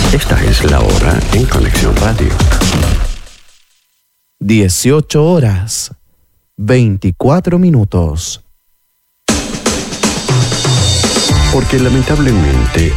Esta es la hora en Conexión Radio. 18 horas, 24 minutos. Porque lamentablemente